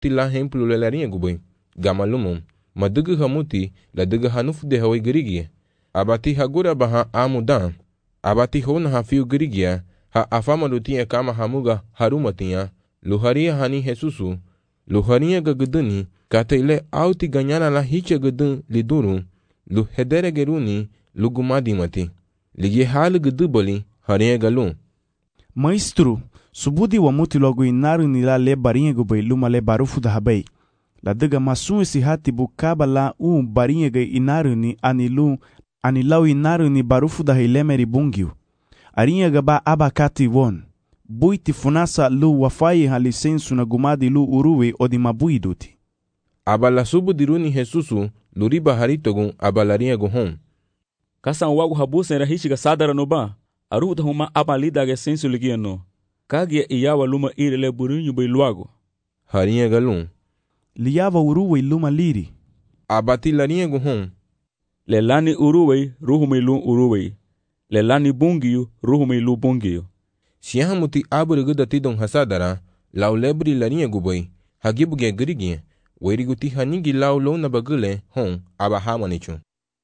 la hemplu le larinha guboi gamalumum madugu hamuti la dugu hanufu de hawai gerigia abati hagura baha amudan abati hona hafiu gerigia ha afama lutia kama hamuga harumatia luharia hani Jesusu luharia gaguduni kata ile auti ganyana la hicha gudun liduru lu hedere geruni lugumadi mati ligi hal gudubali haria galu Maestro, subudi wa muti logo inaru ni la le barinha gubei luma le barufu da habei. La dega masun esi hati bukaba la barinha ge inaru ni anilau inaru ni barufu da hilemeri bungiu. Arinha gaba abakati won. Buiti funasa lu wafai ha lisensu na gumadi lu uruwe odi mabuiduti. Abala subu diruni Jesusu luriba haritogun abalarinha gohon. Kasan wagu habusen rahishiga sadara no ba. Aruta huma abalida ge sensu ligiano. Kagia iyawa luma irele burinyu bai luago. Harinha galun. Liava uruwe luma liri. Abati larinha gohon. Lelani uruwe ruhumei lu uruwe. Lelani bungiyu ruhumei lu bungiyu. Siyaha muti aburigu datidon hasadara lau lebri larinha gubai hagibuge gerigie weriguti hanigi lau lona bagule hon abahamanichu.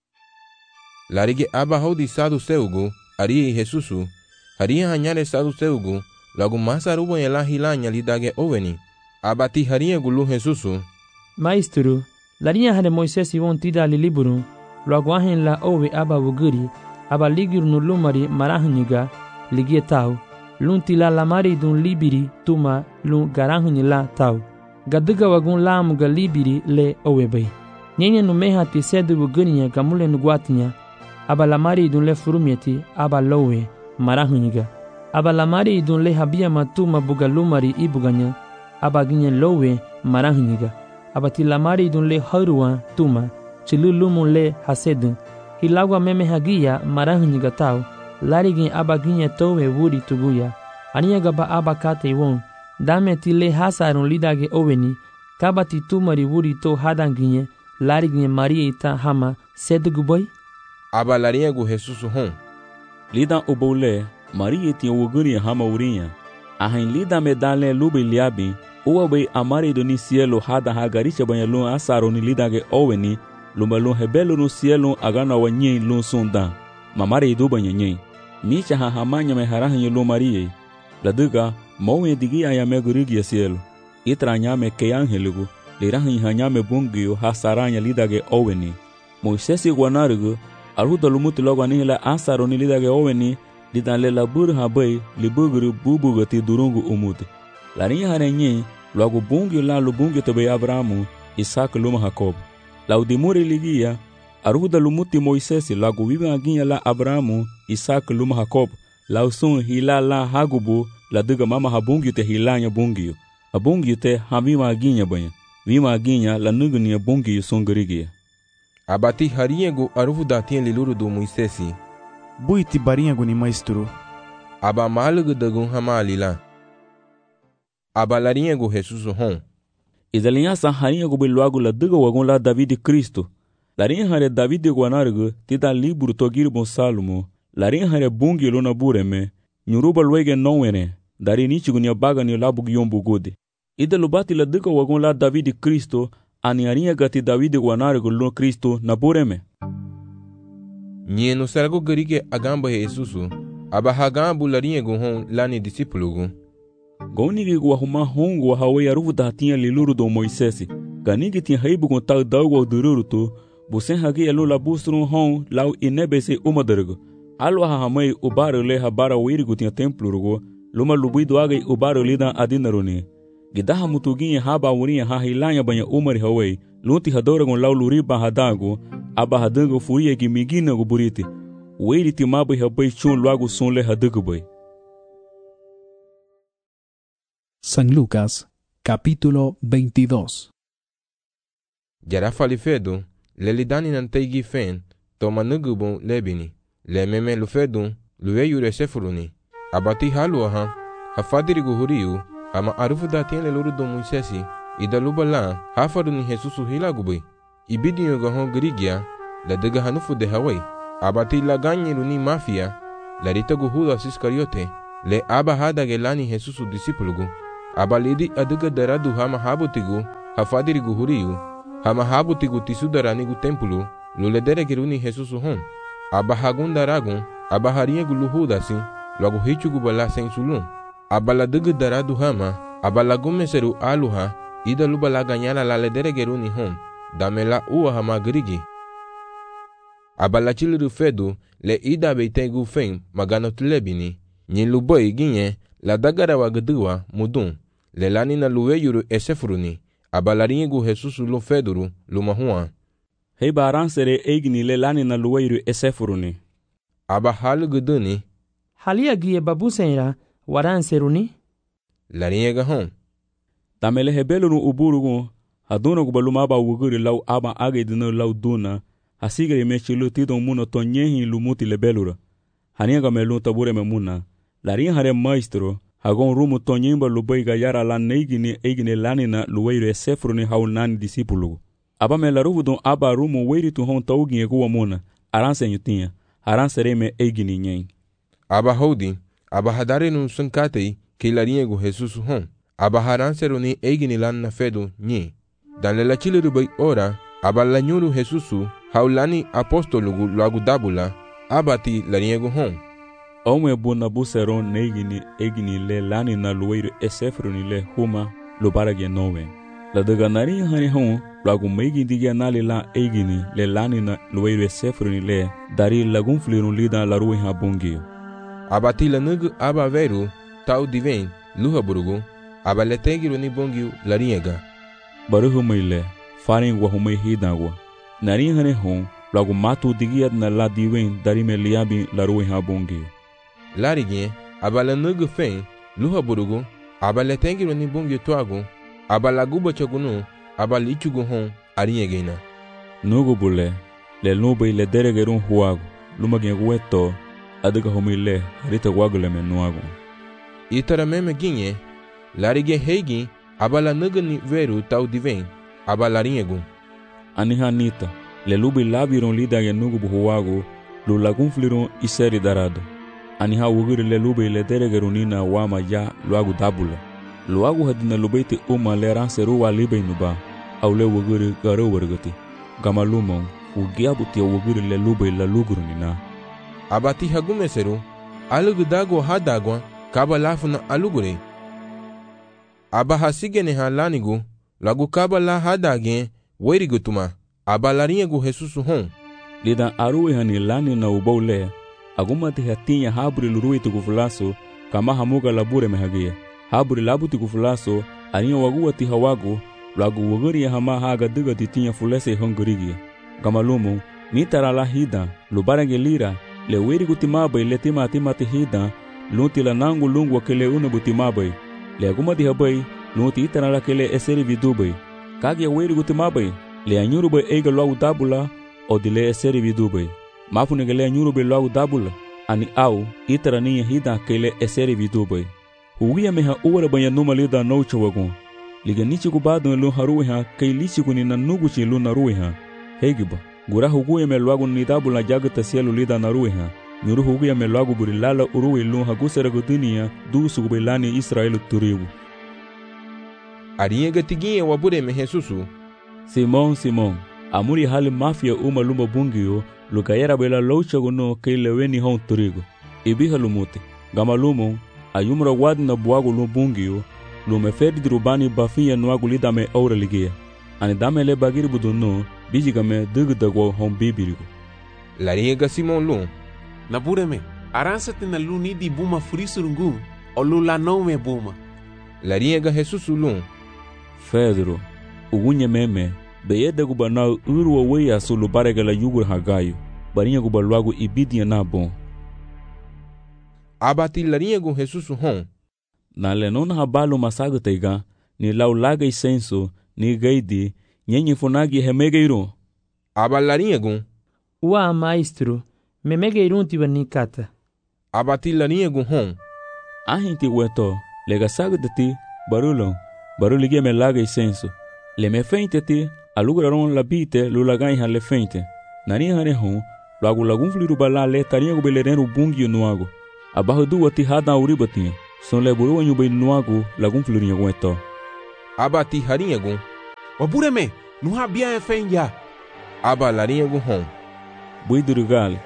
Larige abahodi sadu seugu Aria Jesusu, haria hanyale sadu seugu, lagu masa rubo yela hilanya lidage oveni. Abati haria gulu Jesusu. Maestro, larinha hane Moisés iwon tida li liburu, lagu ahen la owe aba wuguri, aba ligir no lumari marahuniga, ligie tau, lun tila lamari dun libiri tuma lun garahuni la tau. Gaduga wagun lamuga libiri le owe bay. Nyenye numeha ti sedu wugurinya gamule nuguatinya, aba lamari idun le furumieti aba lowe marahuniga aba lamari idun le habia matuma buga lumari ibuganya aba ginye lowe marahuniga aba ti lamari idun le haruwa tuma chilu lumun le hasedun hilagwa meme hagia marahuniga tau lari gin aba ginye towe wuri tuguya aniya gaba aba kate won dame ti le hasarun lidage oweni kaba ti tumari wuri to hadan ginye lari ginye maria ita hama seduguboy Abalarinha gu Jesusu hon. Lida obole, Maria tinha wuguri hama urinha. Ahin lida medale lube liabi, uwabe amari do ni cielo hada hagaricha banyalun asaro ni lida ge oweni, lumbalun hebelo no cielo agana wanyen lun sundan. Mamari do banyanyen. Micha ha hamanya me harahin lu Maria. Laduga, mowe digi ayame gurigi cielo. Itranya me ke angelugu, lirahin hanyame bungio hasaranya lida ge oweni. Moisés guanarugu Aruda lumuti logo anihila asaro ni lidage oweni lidan le labur habai libuguru bubugati durungu umuti. Larinha harenye logo bungi la lubungi tobe Abrahamu Isaac luma Jacob. Laudimuri ligia aruda lumuti Moisés logo vive aginha la Abrahamu Isaac luma Jacob. Lausun hila la hagubu la duga mama habungi te hilanya bungi. Abungi te hamima aginha banha. Vima aginha la nugni bungi songerigia. Abati harinha gu aruvu datinha liluru do Moisés. Buiti barinha gu ni maestro. Aba malugu dagun hama alila. Aba larinha gu Jesusu hon. Izalinha harinha gu biluagu la duga wagun la David Cristo. Larinha hare David guanargu tida liburu togir bon Salomo. Larinha hare bungi luna bureme. Nyuruba luege nowene. Dari nichigu ni abaga ni labu yombu gode. Ida lubati la duga wagun la David Cristo. Ani arinha gati David guanargu lo Cristo na bureme. Nyeno sarago gerige agamba Jesusu. Aba hagambu larinha gu hon lani disipulugu. Gonigi guahuma hongo hawe aruvu datinha liluru do Moisés. Ganigi tinha haibu com tal dalgo dururu tu. Busen hagi elu la busrun hon lau inebese umadargo. Alu hahamai ubaro le habara wirigu tinha templurugo. Luma lubuido agai ubaro lidan adinaruni. Gidaha mutuginha haba urinha hahilanya banha umari hawai. Lunti hadoragon lau luriba hadago. Aba hadango furia gi migina go buriti. Wiri timabu habai chun luago son le hadago boy. San Lucas, capítulo 22. Jara falifedo, lelidani nanteigi fen, toma nugubon lebini. Le meme lufedun, luwe yure sefuruni. Abati haluaha, hafadirigu huriu, ama arufu datien le luru do Moisés, ida lubala, hafaruni Jesusu hilagubui. Ibidinyo gahon grigia, la dega hanufu de Hawaii. Abati la ganyiruni mafia, la ritagu Judas Iscariote, le aba hada gelani Jesusu disipulugu. abalidi aduga daradu hama habutigu hafadirigu huriu hama habutigu tisudaranigu tempulu lulederegeruni Jesusu hon abahagun daragun abahariegu luhudasi luagu hichugu bala sensulun abaladuga daradu hama abalagun meseru aluha ida lubala ganyala lalederegeruni hon damela uwa hama grigi abalachiliru fedu le ida beitegu fen maganotlebini nyiluboy ginye la dagara wagduwa mudun le lanina luweyuru esefuruni abalariegu Jesusu lu feduru lumahua hei baransere eigni le lanina luweyuru esefuruni abahalu guduni halia gie babusenra waranseruni lariega hon tamele hebelunu uburugu haduna gubaluma ba wuguri lau aba agedino lau duna hasigere mechilu tidon muno tonyehi lumuti lebelura haniega melu tabure memuna larin hare maestro hagon rumu tonyimba lubaiga yara lan neigini eigine lanina luweyru esefruni haunani disipulu aba melaruvudon aba rumu weiritu hon taugi ekuwa muna aranse nyutinha aransereme eigini nyen aba hodi aba hadarenu sunkatei ke lariegu Jesusu hon aba haranseruni eigini lanna fedu nyi dan la chiliru bai ora aba lanyuru Jesusu haulani apostolugu luagu dabula abati lariegu hon Ome buna buseron neigini egini le lani na luweiru esefruni le huma lubarage nowe. La daga nari hani hon lagu meigi digia nali la egini le lani na luweiru esefruni le dari lagun flirun lida la ruwe ha bungio. Abati la nugu aba veru tau diven luha burugu aba letegiru ni bungio lariega. Baruhu meile farin wahumei hidagwa. Nari hani hon lagu matu digia na la diven dari me liabi la ruwe ha bungio. Larigien abala nugu fen luha burugu abala tengiru ni bungi tuagu abala guba chagunu abala ichugu hon ariegena nugu bule le nube le deregerun huagu lumagien gueto adiga homile harita wagule menuagu itara meme ginye larigien heigi abala nugu ni veru tau diven abala riegu anihanita le lubi labirun lidage nugu buhuagu lulagun flirun iseri darado aniha wugiri le lube le deregerunina wama ya luagu dabula luagu hadina lubeiti le ranseru wa libe nuba au le wugiri garo wargati gama lumon ugiabuti wugiri le lube la lugurunina abati hagumeseru alugu dago hadagwa kaba lafuna alugure aba hasigene halanigu lagu kaba la hadage werigutuma aba lariegu Jesusu hon lidan aruwe hani lani na ubaule agumati hatinya haburi luruwe tukufulaso kama hamuga labure mehagia haburi labu tukufulaso aniya waguwati hawagu lagu waguri hama haga diga titinya fulese hongurigia gamalumu mitara la hida lubarage lira le weri gutimabai le timati hida lunti la nangu lungu wakele una butimabai le agumati habai lunti itara la kele eseri vidubai kagia weri gutimabai le anyuru bai eiga luagu dabula o dile eseri vidubai mafunegele nyurube luagu dabula ani au itara niya hida kele eseri vidubai hugia meha uwara banya numa lida noucha wagon liga nichi kubado lu haruwe ha kei lichi kuni na nuguchi lu naruwe ha hegiba gura hugia me luagu ni dabula jagata sielu lida naruwe ha nyuru hugia me luagu burilala uruwe lu hagusera gudunia du sugubelani Israelu turibu ariega tiginye wabure me Jesusu Simon amuri hali mafia lumba bungio lukayera bela loucha gono keile weni hon turigo ibiha lumuti gamalumo ayumra wadna buagu lubungio lumeferdi drubani bafia nuagu lidame aura ligia ani dame le bagiri buduno bijigame dugdagwo hon bibirigo lariega Simon lu nabureme aransate na luni di buma frisurungu o lula nome buma lariega Jesusu lu Pedro ugunye meme beyede gubana urwa weya sulu barega la yugur hagayo barinya gubalwagu ibidia na bon abati lariegu Jesusu hon na lenona habalo masago teiga ni laulaga isenso ni gaidi nyenye funagi hemegeiro aba lariegu wa maestro memegeiro tibani kata abati lariegu hon ahinti weto lega sago deti baruligia me laga isenso le me feinteti aluguraron la bite lulagai han le feinte nani hane hon lagun fliru bala le tania go belereru bungio nuago abahu du wati hada uribatia son le buru wanyu bai nuagu lagun flurinha gueto. Abati harinha gun. Wabure-me, não habia em fé já. Aba larinha gun hom. Bui durugal.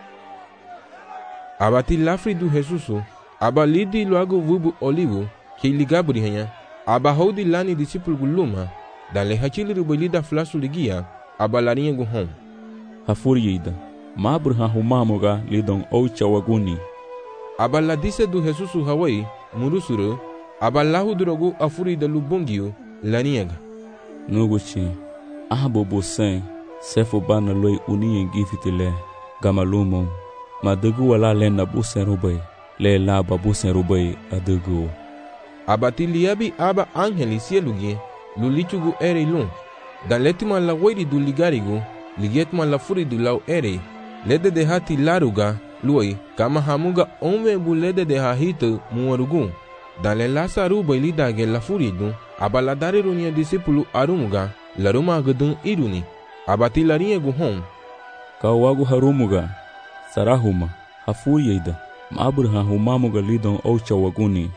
Abati lafri do Jesusu. Aba lidi logo vubu olivo. Que ligabri hanha. Aba hodi lani discípulo guluma. Dan le hachili rubalida flasu ligia. Aba larinha gun hom. Hafuriida. Mabur hahumamoga lidon oucha waguni. Aba la disse do Jesusu Hawaii. Murusuru. Aba lahu drogo afuri da lubongio. Larinha. Nuguchi. Bobo sen. Sefo bana loi unie gifitile. Gamalumon. Madugu wala lena busen rubai. Le laba busen rubai adugu. Abati liabi aba angeli sielugie. Lulichugu ere lun. Dan letima la wairi du ligarigo. Ligetma la furi du lau ere. Lede de hati laruga. Lui. Kama hamuga ome bu lede de hahita muarugun. Dan le lasa rubai lidage la furi du. Aba la dari runia disipulu arumuga. Laruma agudun iruni. Abati larinha guhom. Kawagu harumuga. Sarahuma. Hafuriida. Mabur hahumamoga lidon oucha waguni.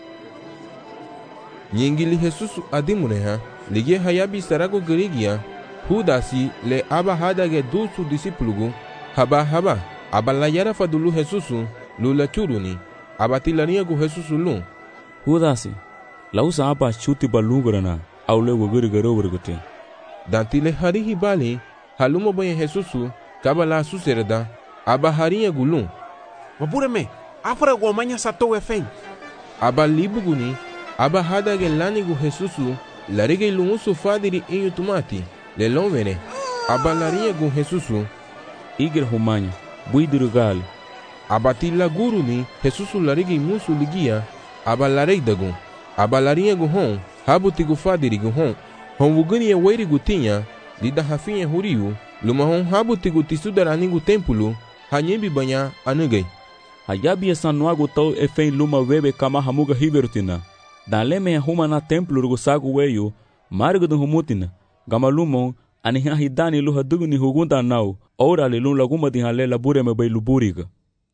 Nyingili Jesusu adimuneha. Ligie hayabi sarago gerigia. Hudasi le aba hadage dusu disipulugu. Haba. Aba la yara fadulu Jesusu. Lula churuni. Abati larinha gu Jesusu lun. Hudasi. Lausa apa chuti balungrana. Aule wagurigaro wargate. Dantile harihi bali. Halumo banha Jesusu. Kabala suserda. Aba harinha gulun. Wabure-me, afra guamanha satou é fé. Aba libuguni. Aba hadage lanigu Jesusu. Larige lumusu fadiri inho tomate. Lelon vene. Aba larinha gu Jesusu. Igre humanya. Bui durugal. Abati laguruni. Jesusu larige musu ligia. Aba lareidagun. Aba larinha gu hon. Habutigu fadiri gu hon. Hon wuguni e weiri gutinha. Lida hafinha huriu. Luma hon habutigu tisudaranigu tempulu. Hanyembi banha anugai. Hayabi sanuago tau efem luma webe kama hamuga hibertina. Daleme huma na templo rugusago weyo. Margo do humutina. Gamalumon aniha hidani luha duguni hugunda nau. Ora lelun laguma di halela bureme bay luburiga.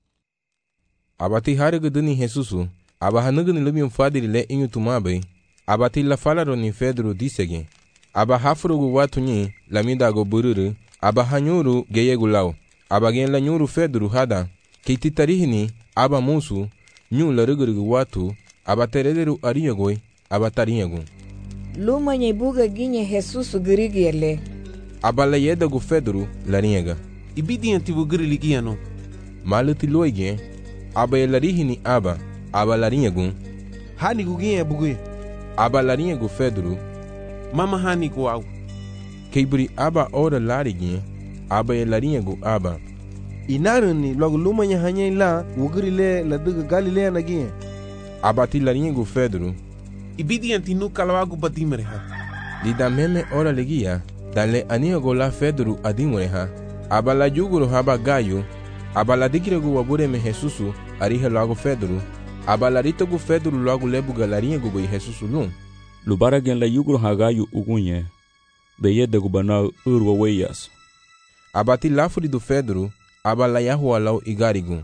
Abati hariga duni Jesusu. Aba hanuguni lumium fadiri le inho tumabai. Abati la falaro ni Pedro disege. Aba hafrugu watu nyi lamidago bururu. Aba hanyuru geyegu lau. Aba gen la nyuru Pedro hada. Kiti tarihini aba musu. Nyu la rugurugu watu. Aba terederu ariagoi. Aba tariagu. Luma nyebuga ginye Jesusu girigiele. Aba la yedagu Pedro larinhaga. Ibidi antivo griligia no. Maluti loige. Aba larihini aba. Aba larinhagu. Hani guginha bugui. Aba larinhagu Pedro. Mama hani guau. Keibri aba ora lariguinha. Aba larinhagu aba. Inaruni logo luma nya hanya la wugurile la duga Galilea na ginha. Abati larinhagu Pedro. Ibidi antinu kalawagu badimreha. Lida meme ora legia. Dan le aniago la Pedro adimureha. Aba la juguro haba gayo. Aba la dikiregu wabureme Jesusu. Ariha logo Pedro. Aba la ritogu Pedro logo lebuga larinhagu bai Jesusu lun. Lubara gen la yuguro hagayu ugunye. Beye de gubanau urwa weyas. Abati lafuri do Pedro. Aba la yahua lau igarigun.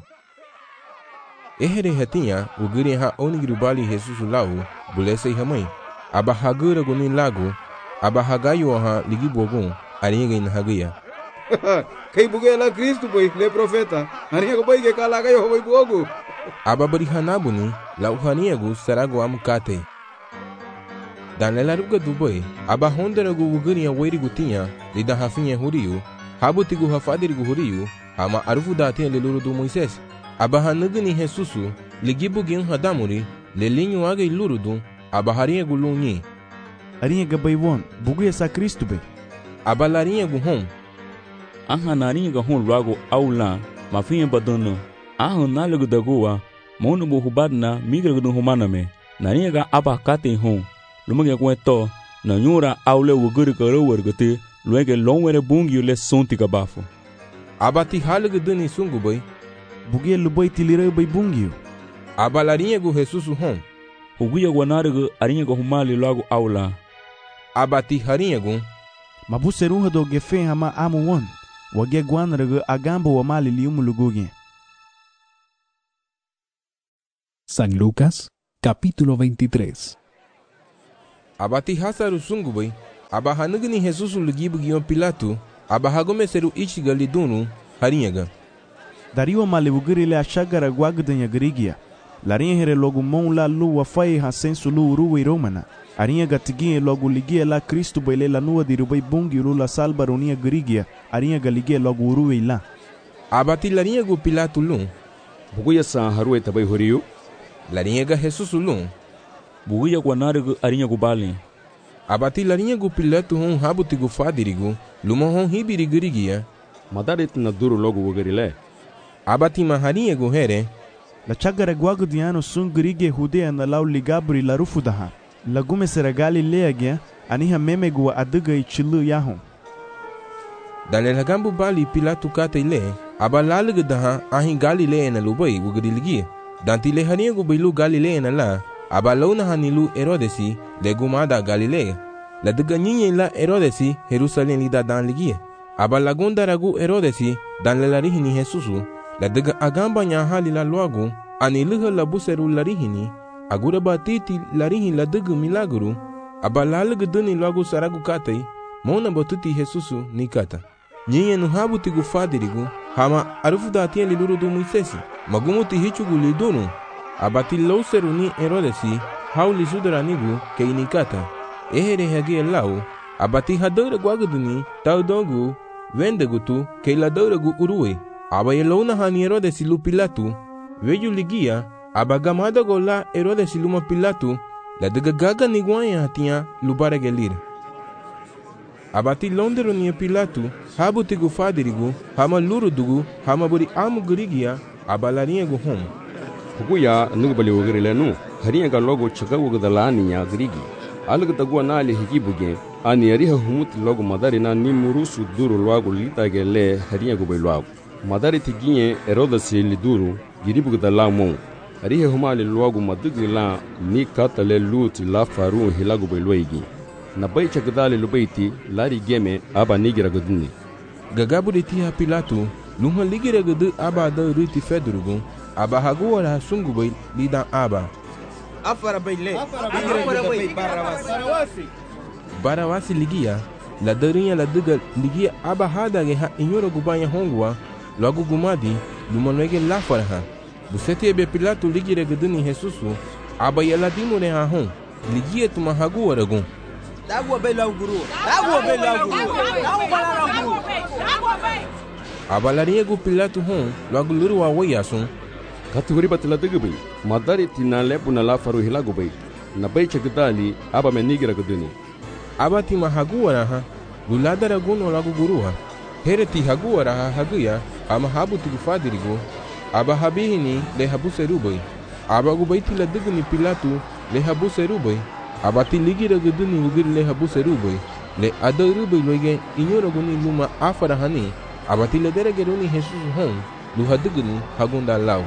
Ehere retinha o guri ha onigirubali Jesusu lau bulese hamai. Aba hagura gunin lago. Aba hagayo ha ligibogun. Aringa in hagia. Kay buge la Cristo boy le profeta. Aringa boy ke kala gayo boy bogo. Aba barihanabuni lau haniagu sarago amukate. Dan la ruga do boy. Aba honderagu wuguri wairi gutinha. Lida hafinha huriu. Habutigu hafadirigu huriu. Ama arufu datin leluru do Moisés. Aba hanuguni Jesusu. Ligibugin hadamuri. Lelinho aga ilurudu. Aba harinha gulunyi. Arinha gabaywon. Bugu essa Cristo be. Aba larinha guhom. Aha narinha gahon logo aula. Mafinha badono. Aha nalago da goa. Mono buhubadna migra do humaname. Narinha ga aba kate hon. Lumange kweto. Na nyura aule wuguri karo wargate. Luege longwere bungi le sonti kabafo. Abati halaga duni sungu boy. Bugue lubai tilira bai bungio. Aba larinha gu Jesusu hom. Huguya guanaraga arinha go humali logo aula. Abati harinha gu. Mabuserunha do gefen hama amu won. Wage guanaraga agambo wa mali liumu lugugen. San Lucas, capítulo 23. Abati hasaru sungubay, aba hanagni Jesus lugibu gion Pilato, aba hagomeseru ichiga lidunu, harinhaga. Dario malevugiri le achagara guagdanha grigia. Larinha here logo mon la lu wafai hasensu lu uruwe romana. Arinha gatiginha logo ligia la Cristo baile la nua di rubai bungi lu la salba ronia grigia. Arinha galigia logo uruwe la. Abati larinha gu Pilato lum. Buguya sa haruwe tabai horiu. Larinha ga Jesus lum. Buguya guanarigu arinha gu bali. Abati larinha gu Pilato hon habuti gu fadirigu. Luma hon hibiri grigia. Madarit na duro logo wugarile. Abati maharinha gu here. La chagara guagdiano sun grigia hudea na lau ligabri la rufudaha. La gume seragali leagia. Aniha memegu adiga ichilu yahon. Dan la gambu bali Pilato kata ile. Aba lalig daha ahin Galilea na lubai wugriligi. Danti le harinha gu bilu Galilea na la. Aba launa hanilu Herodesi le gumada Galilea. La diga nyinye la Herodesi Jerusalem lida dan ligi. Aba lagunda ragu Herodesi dan le larihini Jesusu. La diga agamba nyahali la luagu. Ani liha la buseru larihini. Agura batiti larihin la diga milaguru. Aba lalig duni luagu saragu katay. Mona batuti Jesusu ni kata. Nyinye nuhabuti gu fadirigu. Hama arufuda atia liluru du Moisesi. Magumuti hichugu lidunu. Abati lauseru ni Herodesi. Hauli sudaranigu ke inikata. Ehere hage lau. Abati hadore guaguduni. Taudogu. Vendegutu ke la gu uruwe. Aba yelauna hani Herodesi lu Pilato. Veju ligia. Aba gamada gola Herodesi luma Pilato. La gaga niguanya hatia lubara gelir. Abati londeru ni Pilato. Habuti gu fadirigu. Hama luru dugu. Hama buri amu gurigia. Aba larinha gu hom. Buguya nugubali wugarile nu. Harinha ga logo chaka wugadalani ya grigi. Alaga tagua na ali hikibuge. Ani ariha humuti logo madari na ni murusu duru luagu litage le harinha gu bailuagu. Madari tiginye Herodesi liduru. Giribuga da la mon. Ariha humali luagu madugi la ni kata le luti la faru hilagu bailuagi. Na bai chakadali lubaiti lari geme aba nigira guduni. Gagaburi tiha Pilato. Lunha ligira gudu aba da ruti fedrugu. Aba haguara sungubai lidan aba. Afara baile. Barawasi ligia. La darinha la diga ligia aba hadage ha inyoro gubanya hongwa. Logo gumadi. Lumanwege la faraha. Buseti ebe Pilato ligira guduni Jesusu. Aba yala dimure ha hon. Ligia tuma haguara gun. Dagua bela guru. Aba larinha gu Pilato hon. Logo luru wa wayasun. Katuri batila digubai. Madari tina lepu na la faru hilagu bai. Na bai chakadali aba menigira guduni. Aba tima haguara ha. Luladara guno lagu guruha. Hereti haguara ha haguya. Ama habuti gu fadirigu. Aba habihini le habuserubai. Aba gubaiti la diguni Pilato le habuserubai. Aba ti ligira guduni wugiri le habuserubai. Le adarubai loige inyora guni luma afara hani. Aba ti le deregeruni Jesus hon. Luha diguni hagunda lau.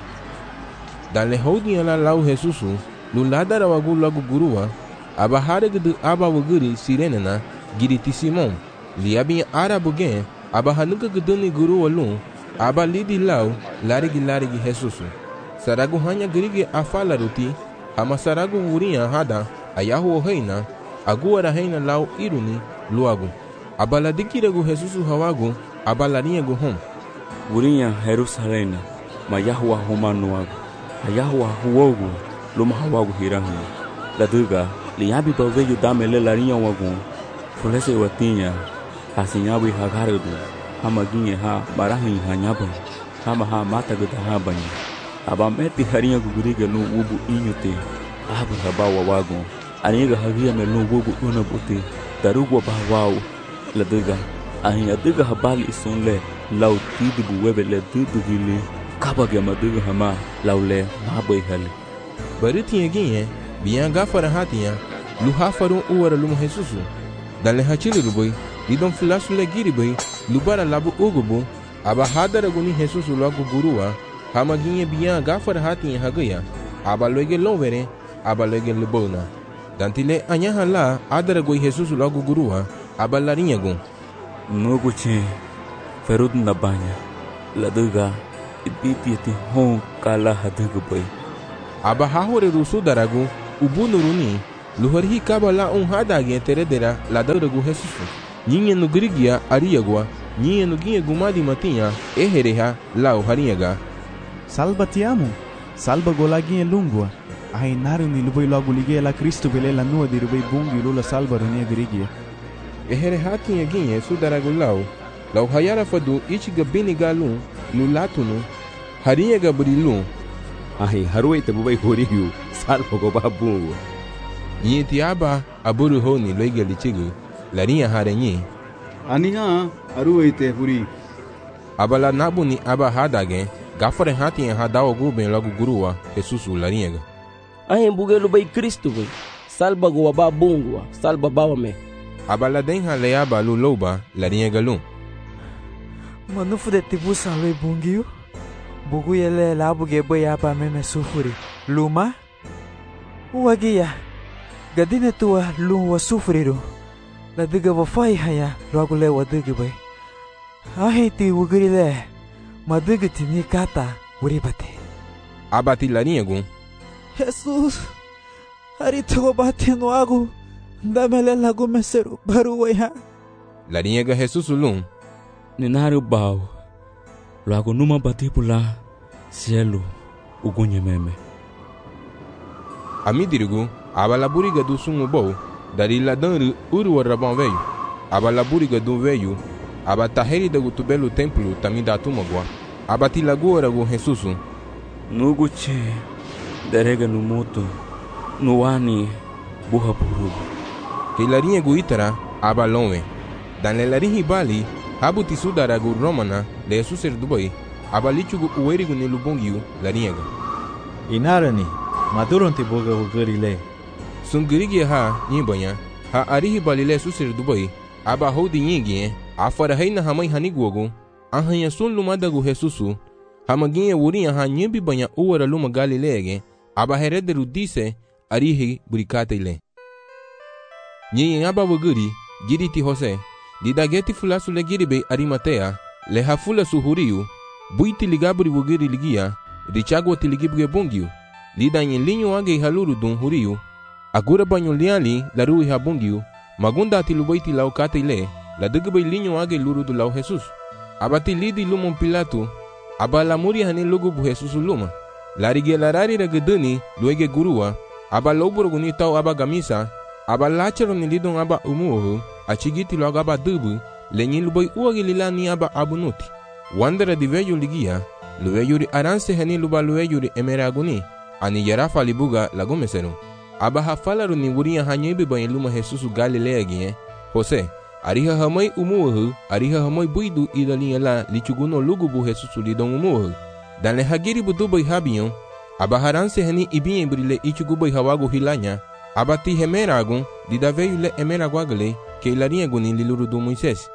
Dan le houdinha la lau Jesusu. Luladara wagu lagu gurua. Aba haregudu aba wugiri sirenena. Giriti Simon. Liabin arabu gen. Aba hanuka guduni gurua lum. Aba lidi lau. Larigi Jesusu. Saragu hanya girigi afala ruti. Hama saragu wurinha hada. Ayahu o reina. Aguara reina lau iruni. Luagu. Aba ladikiragu Jesusu hawagu. Aba larinha gu hom. Wurinha Jerusalem. Mayahu ahumanuagu. Ayahu ahuogu. Luma hawagu hirahu. La diga. Liabi baveju dame le larinha wagu. Fulese watinha. Asinyawi hagarudu. Hama ginye ha barahin hanyaban. Hama ha mata gudahambani. Aba meti harinha guguriga no ubu inyute. Abu habawa wagu. Aniga hagia me no ubu unabuti. Darugwa bahwau. La diga. Ahin adiga habali isunle. Lau tidibu webe le didugili. Kabage madiga hama. Laule mabai hali. Baritinha ginye. Biyan gafara hatinha. Luha faru uwara luma Jesusu. Dan le hachili rubai. Lidon filasu le giribai. Lubara labu ugubu. Aba hadara guni Jesusu lagu gurua. Hama ginye biyan gafara hatinha hagaya. Aba loige lonvere. Aba loige lubona. Dantile anyaha la adara goi Jesusu lagu gurua. Aba larinha gun. Nuguchi. Ferud na banya. La diga. Ibiti ati hon kala hadiga bai. aba hahore rusu daragu ubunuruni luharhi kabala hadage teredera la daragu Jesus nyinye no grigia ariagwa nyinye no ginye gumadi matinha ehereha lao hariaga salva ti amo salva golaginha lungua ai naruni lubai logo ligue la Cristo belela nua de rubai bungi lula salva runia grigia ehereha tinha ginye su daragu lao hayara fadu ichiga bini galun lulatunu hariaga brilun ai harui te bubai horiu salva go babungu nyiti aba aburu honi loiga lichigu larinha harenyi aniha aruite huri abala nabuni aba hadage gafare hati hadao guben logo gurua Jesus larinha ai bugelu bai Cristo bai salva go babungu salva bawame abala denha leaba luloba larinha galun manufu de tibu salve bungiu bugu yele labuge bai aba meme sufuri luma uagia gadine tua lu wa sufriru la diga wa fai haya logo le wa diga bai ahi ti ugrile ma diga ti ni kata uribate abati larinha gun Jesus hari to bate no agu damele lagu meseru baru waya larinha ga Jesus lum ninaru bau logo numa bate pula cielo ugunye meme amidirigu abala buriga do sumo bom dari ladan uru warabon veio abala buriga do veio abataheri da gutubelo templo tamida tumagwa abati lagora go Jesus nuguche derega no moto no ani burra puru que larinha guitara abalonwe dan lelarinhi bali habuti sudara go romana le suser dubai abalichugo uerigo ne lubongiu larinha inarani maduronti boga ugarile sungirigi ha nyibanya ha arihi balile suser dubai aba hodi nyingie afara heina hamai haniguogo ahanya sun lumadagu Jesusu hamaginha wurinha ha nyimbi banya uwara luma galilege aba herederu dise arihi burikata ile nyi aba wuguri giriti Jose didageti fulasu le giribe arimatea le hafula suhuriu buiti ligaburi wuguri ligia richago tiligibuge bungiu lidanye linyo age haluru dun huriu agura banyo liali la rui habungiu magunda tilubaiti lau kata ile la dugbai linyo age luru du lau Jesus abati lidi lumon Pilato abala muri hani lugu bu Jesus luma larige larari ragedani luege gurua abala uburuguni tau aba gamisa abala lachero ni lidon aba umuohu achigiti logo aba dubu lenyi lubai uagi lilani aba abunuti wandera diveyo ligia lueyuri aranse hani luba lueyuri emeraguni ani yarafa libuga lagomesenu aba hafalaru ni wurinha hanyibi banyi luma Jesus Galilea gie Jose ariha hamai umuohu ariha hamai buidu idalinha la lichuguno lugubu Jesus lidon umuohu dan le hagiri budubai habion aba haranse hani ibinye brile ichugubai hawago hilanya abati hemeragun didaveyu le emeraguagale que ilarinha guni liluru do Moisés.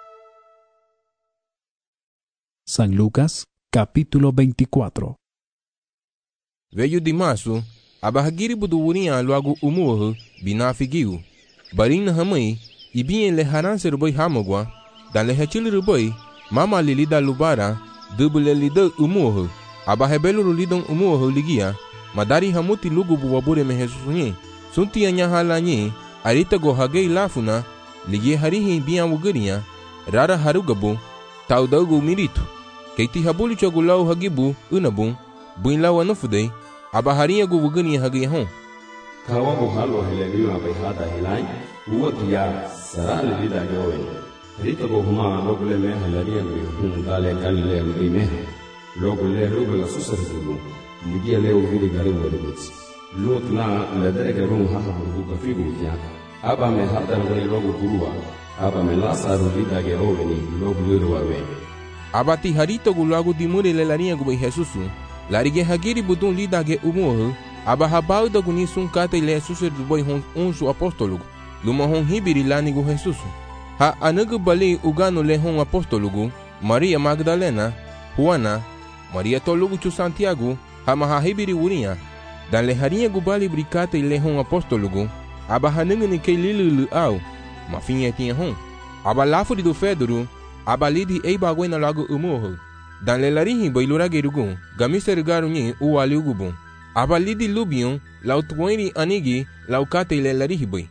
San Lucas capítulo 24. Veio de março, abahagiri budurinha logo umuohu binafigiu. Barina hamai, ibinha le haranse ruboi hamagwa, dan le hachili ruboi, mama lilida lubara, dubule lida umuohu, abahebelu lidon umuohu ligia, madari hamuti lugubu wabure mehesunye, sunti anyahalanyi, arita go hagei lafuna, ligie harihi biya wugurinha, rara harugabu, taudagu miritu. Keiti habuli chogulau hagibu unabun buinlau anufudei abaharinha gu wugani hagi hon kawabu halo heleliu abai hada helai uwakia sarale lida yowen rito go huma logule me helaria gu dale galile ime logule rubela susarulu ligia leo vidi gari wadubits lutna ladrega rum haha gu kafigu ya aba me hada ngani logo gurua aba me lasaru lida ge oveni logule ruwawe abati harito gulago dimure le larinha gu Jesusu larige hagiri budun lidage umuohu aba habau da guni sun kata ile suser du boy hon unsu apostolugo luma hon hibiri lani gu Jesusu ha anagu bali ugano le hon apostolugo Maria Magdalena Juana Maria tolugo chu Santiago ha maha hibiri wurinha dan le harinha gu bali brikata ile hon apostolugo aba hanungu ni ke lilu au mafinha tinha hon aba lafuri do Pedro abalidi eibagwena lago umuohu dan le larihi bailura gerugun gamiser garunyi uwali ugubun aba lidi lubion lau tuoiri anigi lau kate ile larihibui.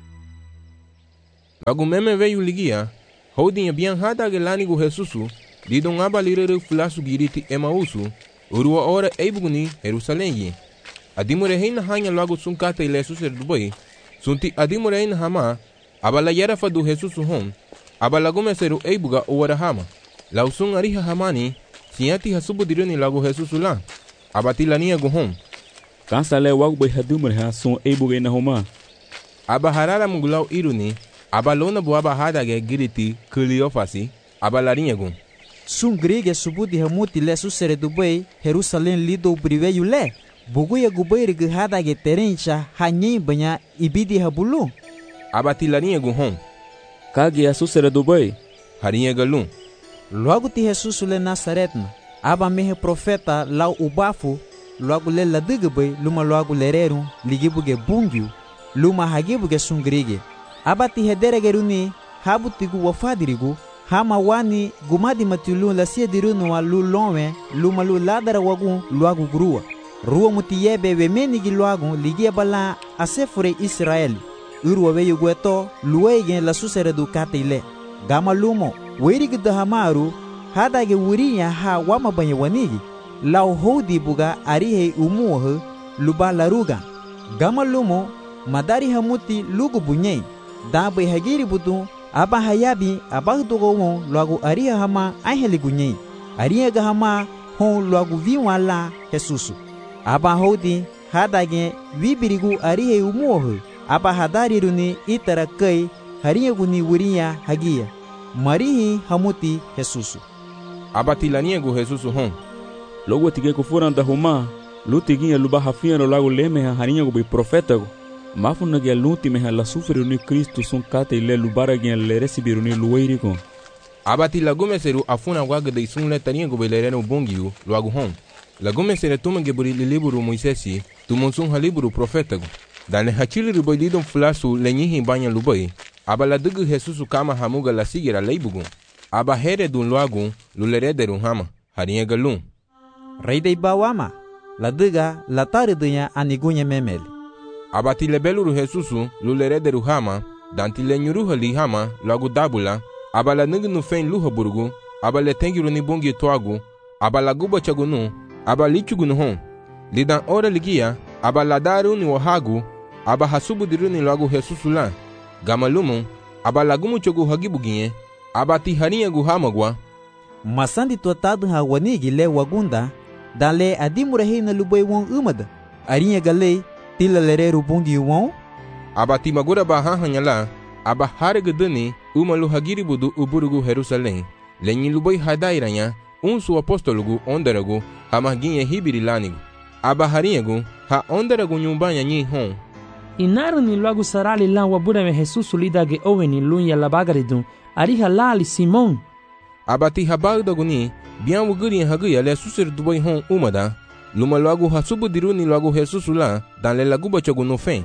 Lagu meme veyu ligia, houdinha bian hada gelanigu Jesusu, lidon aba lirere fulasu giriti Emausu, urua ora eibuguni Jerusalém. Adimure heina hanya lagu sunkate ile suser dubai, sunti adimure heina hama, aba la yarafa du Jesusu hon, aba lagu meseru eibuga uwara hama. Lau sun ariha hamani, siati hasubu diruni lagu Jesusu la, aba tilania guhon. Kansa le wagu bai hadumure ha sun eibuga ina homa. Aba harara mugulau iruni, aba lona buaba hadage giriti Cleofasi, aba larinha gun. Sun grige subudi hamuti le susere dubai Jerusalém lido briveyu le. Buguya gubairi ge hadage terencha hanyi banya ibidi habulu. Aba tilarinha gun hon. Kage a susere dubai. Harinha galun. Logo ti Jesus le Nazaretna. Aba mehe profeta lau ubafu. Logo le ladigbe luma logo lereru ligibuge bungiu. Luma hagibuge sun grige. Abati hederegeruni habutigu wafadirigu hama wani gumadi matulu la siediruno wa lulonwe lumalu ladara wagu luagu grua ruwa mutiyebe wemenigi luagu ligia bala asefure Israeli urwa weyu gweto luwege la susere du kateile gama lumo werigi dahamaru hadage wurinya ha wama banye wanigi lau hodi buga arihe umuhe luba laruga gama lumo madari hamuti lugu bunyei dabai hagiri budu aba hayabi aba dogo logo aria hama aheli gunyei aria ga hama hon logo viwala Jesusu aba hodi hadage vibirigu arihe umuho aba hadari runi itara kai haria guni wuriya hagia marihi hamuti Jesusu aba tilania gu Jesusu hon logo tige ko furanda homa lutiginha luba hafia no lago leme haria gu bi profeta go mafuna ge luti meha la sufre ni Cristo son kate ile lubara ge le recibiru ni luweiri ko abati lagume seru afuna waga de sun le tania go belere no bongiu loagu hon lagume sere tume ge buri liburu Moisesi tumonsun haliburu profeta go dane hachili ruboididon flasu lenyihi banya lubai abala dugu Jesusu kama hamuga la sigira leibugu aba here dun loagu lulere de hama harinha galun rei de bawama la duga la taridunya anigunya memeli abati lebeluru Jesusu lulere de ruhama danti le nyuruha lihama lagu dabula abala nignu fen luha burgu abale tengiru ni bongi toagu abala guba chagunu abali chugunu hon lidan ora ligia abala daru ni wahagu aba hasubu diruni lagu Jesusu la gamalumu abala gumu chogu hagibuginye abati harinha guhamagwa masandi totadu ha wanigi le wagunda dale adimure na lubai won umada arinha galei tila lereru bungi won abati magura baha hanyala aba hargedani umalu hagiri budu uburugu Jerusalém lenyi lubai hadairanya unsu apostolugu onderagu hamaginye hibiri lanigu aba harinhagu ha onderagu nyumbanya nyi hon inaru ni logo sarali lan wabura me Jesusu lidage oweni lunya labagaridun ariha lali Simon abati habagdaguni bian wuguri haguya le susir dubai hon umada luma logo hasubu diruni logo Jesusu la dan le laguba chagunu fen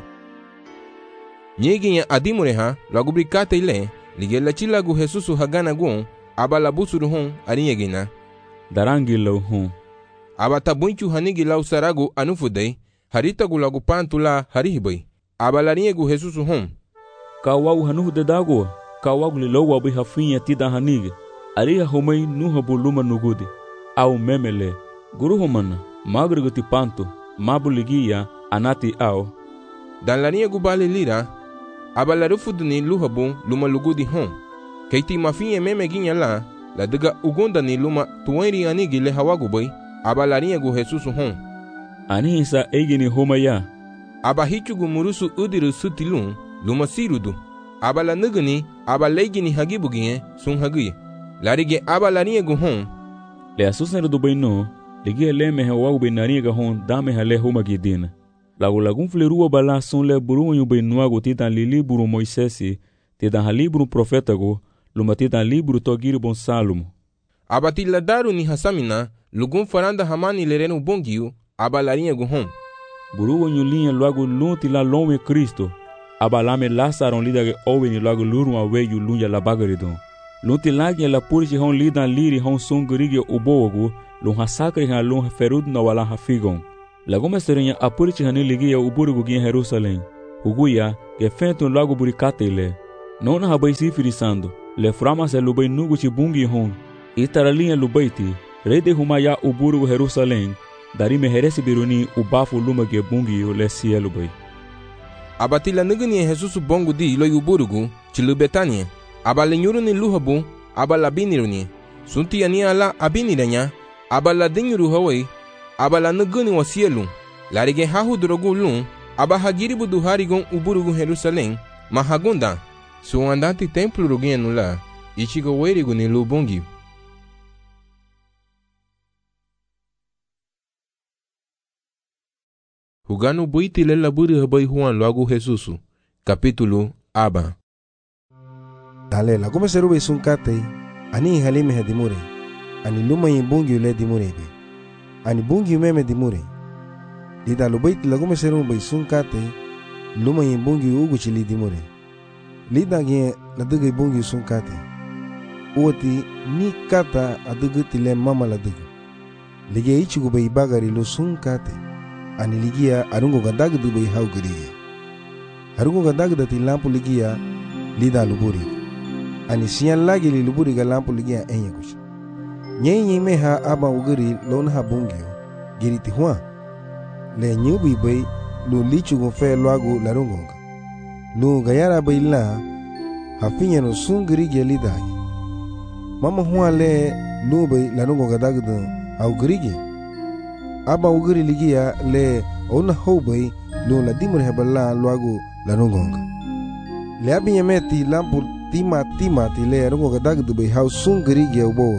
nyeginya adimure ha logo brikate ile ligela chilagu Jesusu hagana gun abala busuru hon arinyegina darangi lo hon abata bunchu hanigi lau saragu anufudei harita gu logo pantula harihibai abala rinyegu Jesusu hon kawagu hanude dago kawagu li logo abi hafinha tida hanigi ariha homai nuha buluma nugudi au memele guru homana magriguti panto mabuligia anati ao dan la rinyegu bale lira abala rufuduni luhabu luma lugudi hon keiti mafinha meme ginya la diga ugonda ni luma tuwairi anigi le hawagu bai abala rinyegu Jesusu hon anisa egini homaya aba hichugu murusu udiru sutilun luma sirudu abala nuguni abala egini hagibugie sun haguye larige abala rinyegu hon le asusneru do baino ligia leme hawagu benariga hon dame hale homagidina lagu lagun flerua bala sun le burunyu beinuago titan liburu Moisesi titan haliburu profetago luma titan liburu togiri bon Salomo abati ladaru ni hasamina lugun faranda hamani lerenu bongiu abala rinyegu hon burunyu linha logo lunti la lonwe Cristo abalame lasaron lidage oweni logo luru aweyu lunya la bagaridon lunti lagya la purji hon lidan liri hon sungurige ubogo lun hasakri ha lun ferud na wala hafigon Lagoma serenya apurichi hani ligia uburugu gin Jerusalém. Huguya que fentun logo buricatele. Nona habai sifirisando. Le frama se lubai nuguchi bungi hon. Itaralinha lubaiti. Rei de humaya uburugu Jerusalém. Dari meheresi biruni ubafu lumage bungi le cielo bai. Abatila nugni Jesus bongo di lo uburugu chilu Betania. Abala nyuruni luhabu abala biniruni. Sunti ani ala abiniranya. Abala dinyuru hawai. Abala nugni wa cielo. Larige hahu drogu lum. Aba hagiri budu harigon uburugu Jerusalém. Mahagunda. Su andante templo rugianu la. Ichigo werigu ni lubongi. Hugano buiti le laburi habai Juan logo Jesusu. Capítulo Aba. Dale la come serube sun kate. Ani halime hedimure. Ani luma yimbungi le dimure be. Ani bungi meme dimure. Lida lubaiti la come serube sun kate. Luma yimbungi ugu chili dimure. Lida ge la duge bungi sun kate. Uoti ni kata adugu tile mama la dugu. Lige ichigu be ibagari lo sun kate. Ani ligia arungo gadag du be hau guriye. Arungo gadag dati lampu ligia lida luburi. Ani siyan lagi li luburi ga lampu ligia enye kuch. Nyenye meha aba uguri lon ha bungio. Giriti huwa. Le nyubi be lu lichu go fe loagu larungo ga. Lu gayara be la hafinya no sun gurige lidagi. Mama huwa le lu be larungo gadag du hau gurige. Aba uguri ligia le ona hobai lo la dimur hebala loagu la nongonga. Le abinya meti lampu tima ti le rongo gadag du be hau sung gerige ubo.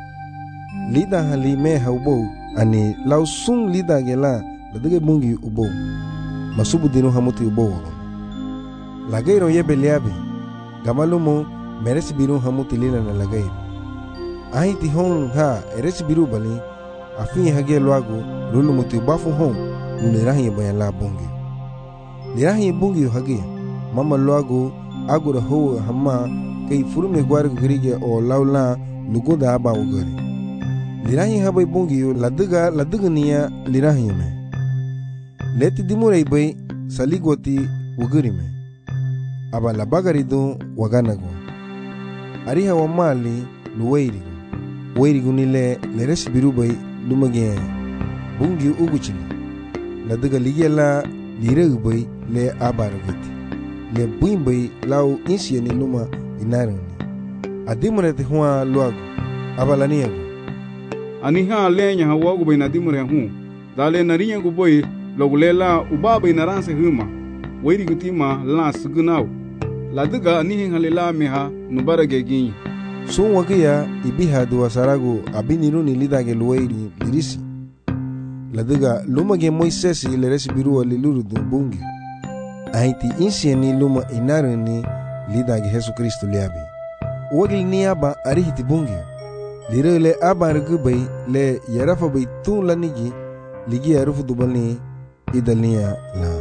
Lida hali me haubo ani lau sung lida gela la dige bungi ubo. Masubu dinu hamuti ubo. Lagairo ye beliabi. Gamalumo meresi biru hamuti lila na lagairo. Ahi ti hon ha eresi biru bali. Afinha hage loago lulu muti bafu hon nirahi bayan la bungi nirahi bungi hage mama loago agura ho hamma kai furume gwar grige o laula lugoda aba ugari nirahi habai bungi laduga niya nirahi me leti dimure bay saligoti ugari me aba la bagari do waganago ariha wa mali luweirigu nile leresi biru bay lumage bungi uguchili la daga ligela liragbai le abaragati le buimbai lau insiani luma inarani adimure te huwa luagu abalaniagu aniha lenya hawagu bai nadimure hu dale narinya gu boy logulela ubaba inaranse huma wairi gutima la sugunau la daga anihin halela meha nubarage ginyi sun wakia ibiha duwa saragu abiniruni lidage luwairi lirisi ladaga lumage Moisesi leresi biruwa liluru du bungi aiti insieni luma inaruni lidage Jesu Kristo liabi wagil ni aba arihiti bungi lirele aba rigubai le yarafa bai tun lanigi ligi yarufu dubani idalnia la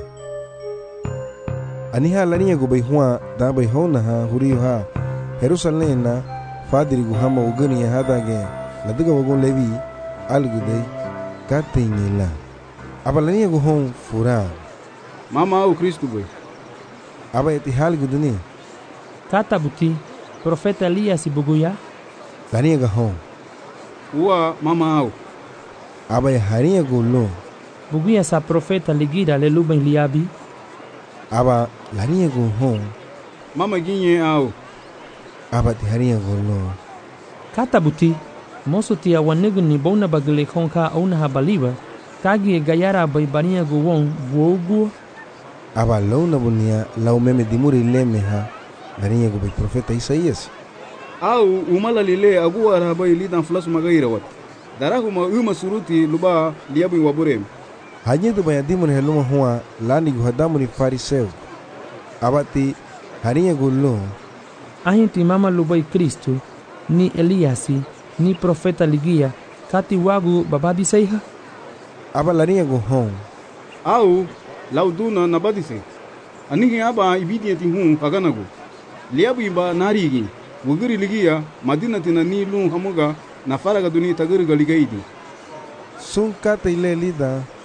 aniha lania gubai huwa da bai hona ha huriyo ha Jerusalem na Fadiri guhama ugani ya hadage ladaga wagon levi algudai katenyela abalania guhon fura mama au Kristo boy aba eti halguduni kata buti profeta Elias buguya lania gahon uwa mama au aba ya haria gulo buguya sa profeta ligira le luben liabi aba lania guhon mama ginye au aba ti haria golo kata buti moso ti awanigu ni bona bagle konka ona habaliba kagi gayara bai baria guwon wogu aba launa bunia lau meme dimuri lemeha baria gu bai profeta Isaías au umala lile agua rabai lidan flasu magaira wat darahu ma uma suruti luba liabu wabure hanyedu bai dimuri heluma huwa lani gu hadamu ni fariseu aba ti haria golo ahinti mama lubai Kristo ni Eliasi ni profeta ligia kati wagu babadi seiha aba lania go home au lauduna nabadise anihi aba ibidiyati hu haganago liabu iba narigi wuguri ligia madinatina ni lu hamuga na faraga duni tagurga ligaidi sun kata ile lida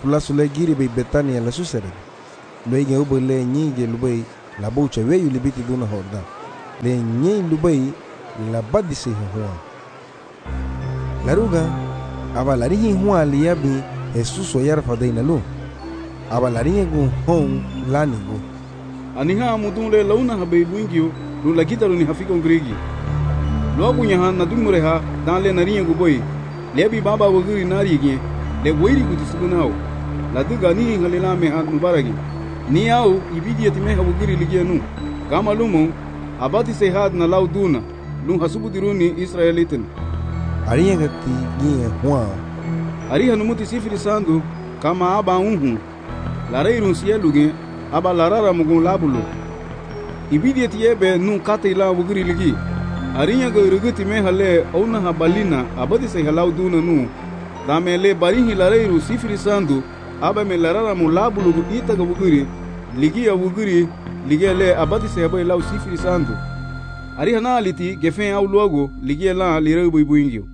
pulasu le giri be Betania la susere. Luege ubo le nyige lubei la bocha weyu libiti duna horda. Le nye lubei la badise huwa. Laruga aba larihi huwa liabi Jesus oyar fadaina lu. Aba larihi gu hon lani gu. Aniha mudun le launa habe buingio lu lagita lu ni hafika ungregi. Logu nyahan na dumureha dan le narihi gu boy. Lebi baba wagiri nari gi le weiri gu tisugunao. La duga ni ngalela me han mubaragi. Ni au ibidi yatime ha wagiri ligienu. Kama lumo abati se had na lauduna. Lun hasubu diruni Israelitin. Ariya gati gie huwa. Ariha numuti sifiri sandu kama aba unhu. Lareirun sieluge aba larara mugun labulu. Ibidi yatiebe nun kata ila wagiri ligi. Ariya ga irugiti me hale auna habalina abati se halauduna nu. Dame le barihi lareiru sifiri sandu aba me larara mu labulu gu ita ga wagiri. Ligi ya wagiri ligi le abati se haba ilau sifiri sandu. Ariha na aliti gefen au logo ligi la lireu buingio.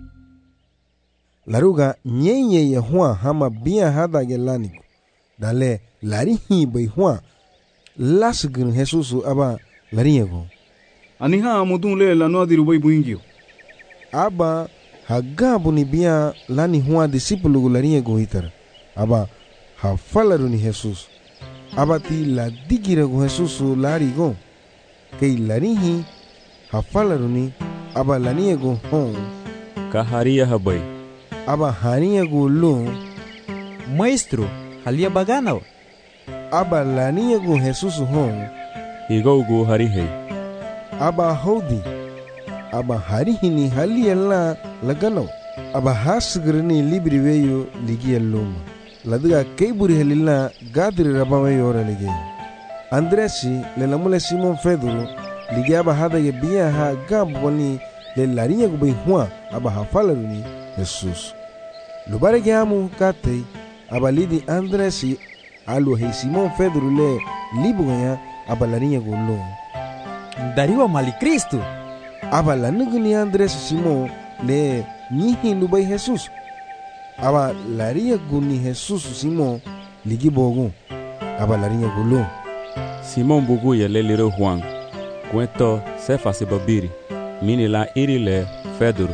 Laruga nyenye ya huwa hama bia hada gelani. Dale larihi bai huwa lasgin Jesusu aba lariego. Aniha mudun le la noadiru bai buingio. Aba hagabu ni bia lani huwa disipulu lariego hitar. Aba hafalaru ni Jesus. Aba ti la digirego Jesusu larigo. Kei larihi hafalaru ni aba laniego hon. Kaharia habai. Aba haniego lu. Maestro, halia baganao. Aba laniego Jesusu hon. Igaugu harihei. Aba hodi. Aba harihi ni halia la laganao. Aba hasgrini libri weyo ligia luma. Laduga keiburi helila gadri rabaweyo ora ligi. Andresi le lamule Simon Pedro ligia aba hada ye bia ha gabwani le larinya gubai huwa aba hafalaruni Jesus. Lubare giamu kate aba lidi Andresi alu hei Simon Pedro le libuganya aba larinya gulu. Dariwa mali Kristo. Aba lanuguni Andresi Simon le nyihi lubai Jesus. Aba larinya guni Jesus Simon ligi bogu aba larinya gulu. Simon bugu ye le liro Juan. Cuento sefa se babiri. Mini la iri le Pedro.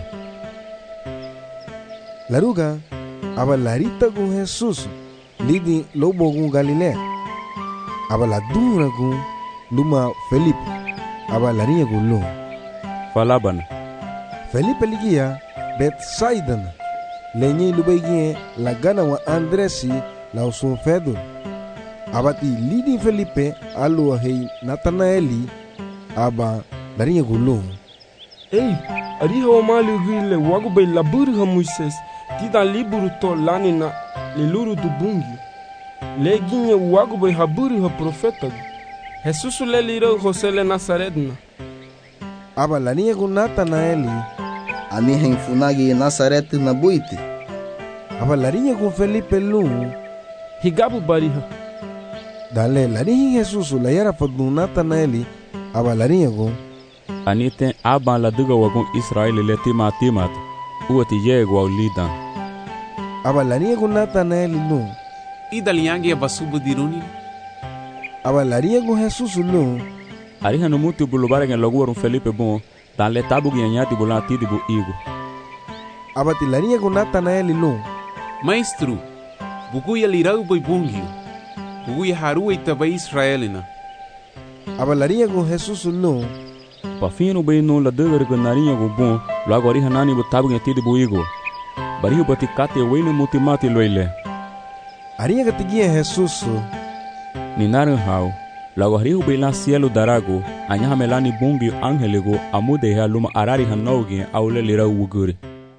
Laruga aba larita gun Jesus lidi lobo gun Galilea. Aba la dura gun luma Felipe. Aba larinya gun lo. Falabana. Felipe ligia Bethsaida. Lenye lubegie la gana wa Andresi la usun Pedro. Abati lidi Felipe alu hei Nathanaeli aba larinya gun lo. Ei, ariha wa mali gile wagu bai laburi ha Moises tida liburu to lani na liluru du bungi. Le ginye wagu bai haburi ha profeta. Jesusu le liro Jose le Nazaretna. Aba larinya gun Nathanaeli aniha infunagi Nazaret na buiti. Aba larinya gun Felipe lu. Higabu bariha. Dale larihi Jesusu la yara fadu Nathanaeli aba larinya gun. Anite aba la duga wagun Israel le timat uati yego au lidan. Aba larinya gun Nathanaeli lu. Idaliangi abasubu diruni. Aba larinya gun Jesusu lu. Ariha no mutu bulubare ngen loguarun Felipe bon dan le tabu nyati bulati dibu igo. Aba ti larinya gun Nathanaeli lu. Maestro, bugu ya lirau boi bungio. Bugu ya haru itaba Israelina. Aba larinya gun Jesusu lu. Pafino bai no la döver gun narinya gun bon lago ariha nani bu tabu nyati dibu igo. Barihu bati kate wene mutimati loile. Ariha gatigia Jesusu. Ni narin hau. Lago harihu bai la cielo darago anyaha melani bungi angelego amude ha luma arari hanaugi aule lira uguri.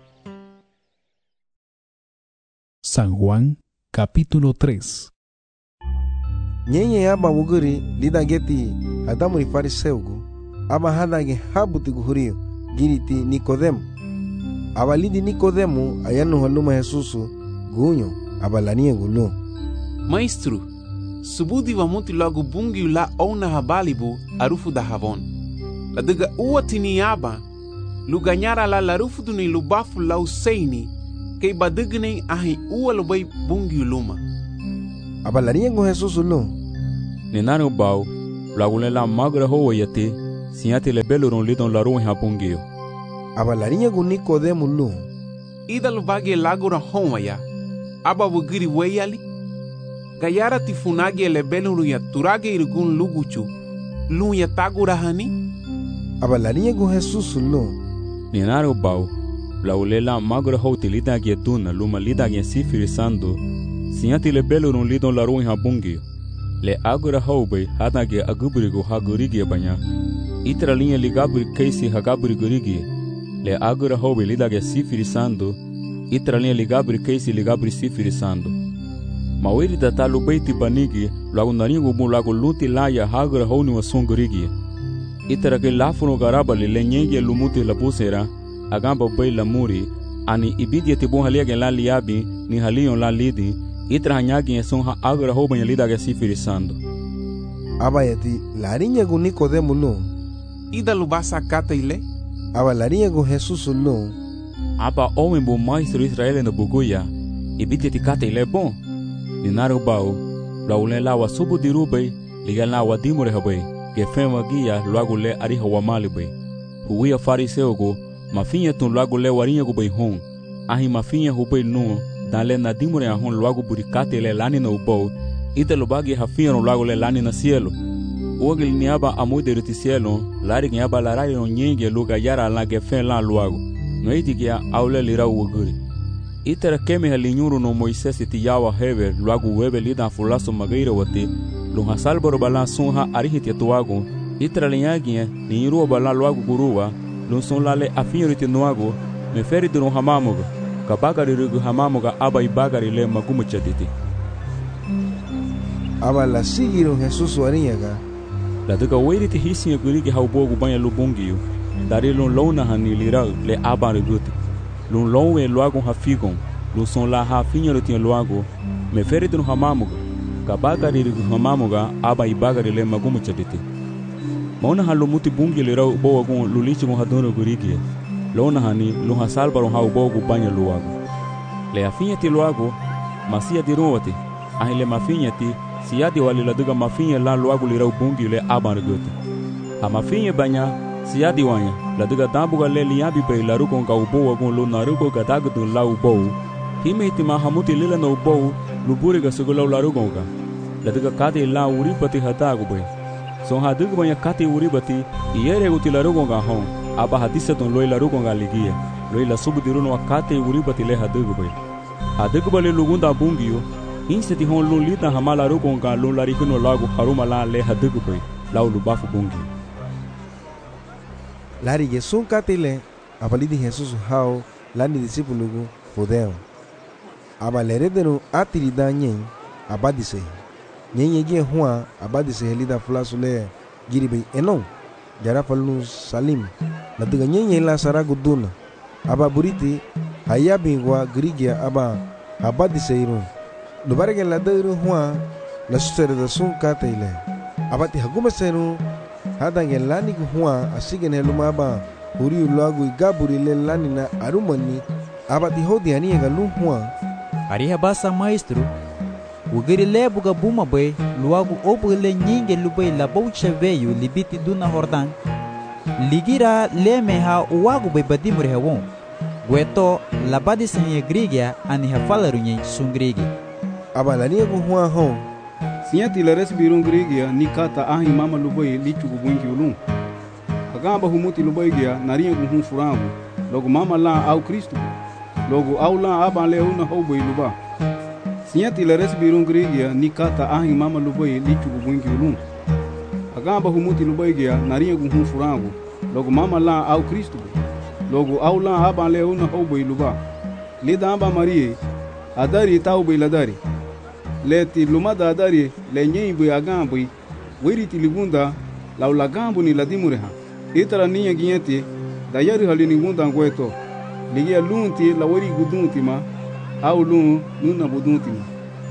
San Juan, capítulo 3. Nyenye aba wuguri lida geti adamu ni fariseugu aba hadage habuti guhurio giriti Nikodemu. Aba lidi Nikodemu ayanu haluma Jesusu gunyo aba lanie gulu. Maestro, subudi wa muti logo bungi la ona habalibu arufu da havon. La diga uwa tini aba luganyara la larufu duni lubafu la useini kay badigni ahi uwal bay bungi luma. Abalarinha com Jesus lo. Nenaro bau, lagule la magra ho yate, siate le beluron lidon la ruin hapungio. Abalarinha com Nicodemo lo. Idal bagi lagura homaya. Aba wugiri weyali. Gayara tifunagi le beluru ya turage irgun luguchu. Lu ya tagura hani. Abalarinha com Jesus lo. Nenaro bau, lagule la magra ho tilita gietuna luma lida gien sifirisando. Siate le beluron lidon la ruin hapungio. Le agora hoube hatage aguburigo hagurigi banya. Itra linha ligabri keisi hagabri gurigi. Le agora hoube lidage sifirisando. Itra linha ligabri keisi ligabri sifirisando. Mawiri tatalu beiti banigi lagu naringo mu lagu luti laya hagora houni wasongurigi. Itra ke lafuno garaba le nyenge lumuti la pusera agamba bei la muri ani ibidia tibon halia la liabi ni halion la lidi. Itra hanyagi eson ha agora hoba nyalida ga sifirisando. Abayati larinha com Nicodemo lo. Ida lubasa kata ile. Abalarinha com Jesus lo. Aba homem bom maestro Israel no buguya. Ibite tikata ile bom. Ninaro bau. Laule la wa subu dirubei. Liga la wa dimure habei. Gefema guia logo le ariha wa malibei. Huia fariseu go. Mafinha tun logo le warinha go bei hon. Ahi mafinha hubei no. Dale na dimure a hon logo buricate le lani no bo. Ita lo bagi hafinha no logo le lani na cielo. Ogil niaba amude riti cielo. Lari niaba larari no nyenge luga yara la gefen la logo. No iti kia aule lira uoguri. Ita keme halinyuru no Moisés ti yawa hever logo webe lida fulaso magaira wate. Lunha salboro bala sunha arihiti tuago. Ita linyagia ni iruwa bala logo guruwa. Lunson lale afinha riti noago. Me feri duro hamamoga. Kabagari rugu hamamoga aba ibagari le magumu chaditi. Aba la sigiron Jesus warinhaga. La duga weri ti hisinha gurigi haubogu banha lubungiu. Dari lun lona hani lirau le aba reguti. Lun lonwe loago hafigon. Lun son la hafinha rutinha loago. Me feri duro hamamoga. Kabagari rugu hamamoga aba ibagari le magumu chaditi. Mauna halumuti bungi lirau boagun lulichi con hadoro gurigi. Lona hani luha salbaro hau bogu banha luago. Le afinha ti luago, masia di ruwati. Ahi le mafinha ti, siadi wali la duga mafinha la luago lirau bungi le aban reguti. A mafinha banha, siadi wanya, la duga dambuga le liabi bei la rukon ka ubo wagun lu na ruko gatagudun la ubo. Hime iti mahamuti lila na ubo, luburi ga sugulau la rukon ka. La duga kati la uripati hatagu bei. Son haduga banha kati uripati, iere guti la rukon ka hon. Aba hadisa ton loi la rugon galigia loi la subu diruno akate uribati le hadugo bale lugunda bungio inseti hon lun lita hamala rugon ga lun la rikuno lago haruma la le hadugo bai la ulubafu bungio Lari gesun katile abalidi Jesus hao lani discípulo go fodeo abalerederu atirida nyen abadise nyen ye hua abadise helida flasule giribe enon jara falnu salim la duga nyenye la saragu duna aba buriti haya bingwa grigia aba abadi seirun lubarge la dairu hua la susere da sun kata ile abati haguma seru hadange lani hua asigen heluma aba huri ulagu igaburi le lani na arumani abati hodi ani ga lu hua ariha basa maestro ugiri lebuga buma bay luagu obule nyinge lubay la baucha veio libiti duna hordan ligira leme ha uwagu bay badimure hewon gueto la badi senye grigia ani ha falarunye sungrigi abalani go hua ho siati la resbirun grigia nikata ahi mama lubay lichu bungi ulun agamba humuti lubay gia nariye go hun furangu logo mama la au Kristo logo au la aba le una hobo luba siati la resbirun grigia nikata ahi mama lubay lichu bungi ulun agamba humuti lubay gia nariye go hun furangu logo mama la au Kristo logo au la aba le una hobo luba lida aba marie adari tau be ladari leti lumada adari le nyimbu agambu wiriti ligunda laula gambu ni ladimureha itara niya ginyati dayari halini gunda ngweto ligia lunti la wari gudunti ma au lun nuna budunti ma